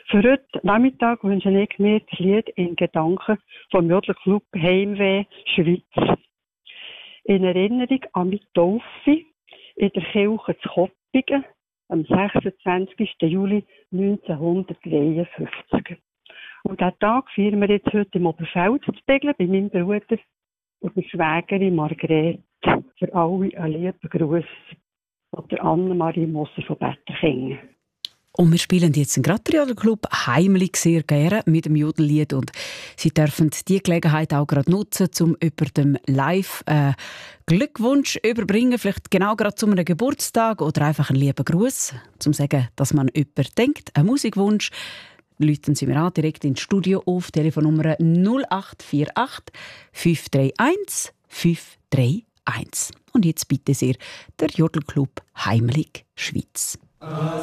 Für heute Nachmittag wünsche ich mir das Lied in Gedanken vom Jodelclub Heimweh Schweiz. In Erinnerung an meine Taufe in der Kirche zu Koppingen am 26. Juli 1953. Und diesen Tag feiern wir jetzt heute im Oberfeld zu Begeln bei meinem Bruder und der Schwägerin Margrethe. Für alle einen lieben Gruß von der Annemarie Moser von Betterkingen. Und wir spielen jetzt gerade den Jodelclub heimlich sehr gerne mit dem Jodellied und Sie dürfen die Gelegenheit auch gerade nutzen, um über dem Live Glückwunsch überbringen, vielleicht genau gerade zu einem Geburtstag oder einfach einen lieben Gruß, zum sagen, dass man jemand denkt, einen Musikwunsch. Rufen Sie mir an, direkt ins Studio auf Telefonnummer 0848 531 531. Und jetzt bitte sehr der Jodelclub Heimlich Schweiz.